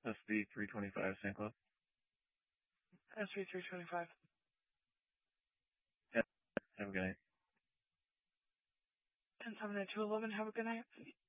SB 325 St. Cloud. SB 325. Yeah. Have a good night. 10-7-2-11, have a good night.